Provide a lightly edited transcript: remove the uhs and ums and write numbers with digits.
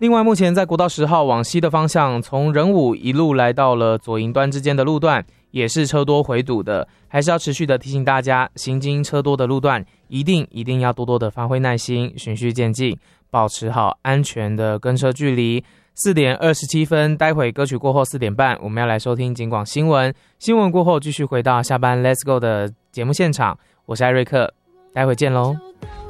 另外，目前在国道10号往西的方向，从仁武一路来到了左营端之间的路段，也是车多回堵的，还是要持续的提醒大家，行经车多的路段，一定要多多的发挥耐心，循序渐进，保持好安全的跟车距离。4点27分，待会歌曲过后4点半，我们要来收听警广新闻。新闻过后，继续回到下班 Let's Go 的节目现场，我是艾瑞克，待会见喽。